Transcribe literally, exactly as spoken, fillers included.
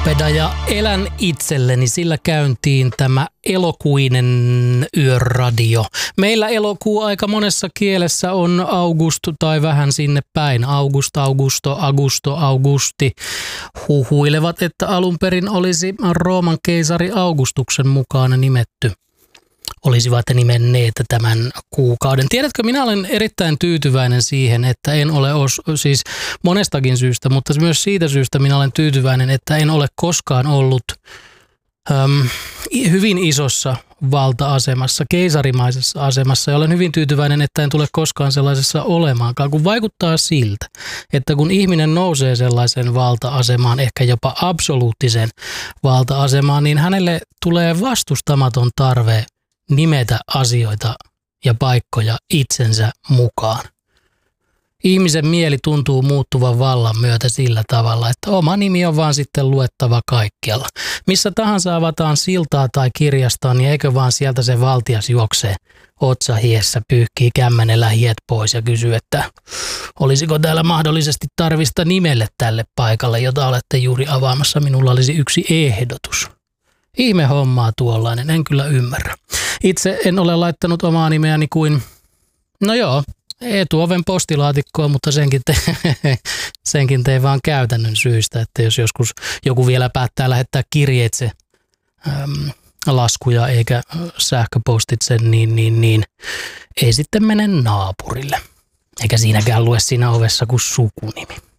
Tapeda ja Elän itselleni, sillä käyntiin tämä elokuinen yöradio. Meillä elokuu aika monessa kielessä on august tai vähän sinne päin. August, augusto, augusto, augusti. Huhuilevat, että alun perin olisi Rooman keisari Augustuksen mukaan nimetty. Olisivat nimenneet tämän kuukauden. Tiedätkö, minä olen erittäin tyytyväinen siihen, että en ole, os, siis monestakin syystä, mutta myös siitä syystä minä olen tyytyväinen, että en ole koskaan ollut äm, hyvin isossa valta-asemassa, keisarimaisessa asemassa. Ja olen hyvin tyytyväinen, että en tule koskaan sellaisessa olemaankaan, kun vaikuttaa siltä, että kun ihminen nousee sellaisen valta-asemaan, ehkä jopa absoluuttisen valta-asemaan, niin hänelle tulee vastustamaton tarve nimetä asioita ja paikkoja itsensä mukaan. Ihmisen mieli tuntuu muuttuvan vallan myötä sillä tavalla, että oma nimi on vaan sitten luettava kaikkialla. Missä tahansa avataan siltaa tai kirjastoa, niin eikö vaan sieltä se valtias juoksee otsa hiessä, pyyhkii kämmenellä hiet pois ja kysyy, että olisiko täällä mahdollisesti tarvista nimelle tälle paikalle, jota olette juuri avaamassa. Minulla olisi yksi ehdotus. Ihme hommaa tuollainen, en kyllä ymmärrä. Itse en ole laittanut omaa nimeäni kuin, no joo, etuoven postilaatikkoon, mutta senkin, te, senkin tein vaan käytännön syistä, että jos joskus joku vielä päättää lähettää kirjeitse äm, laskuja eikä sähköpostitse, niin, niin, niin ei sitten mene naapurille. Eikä siinäkään lue siinä ovessa kuin sukunimi.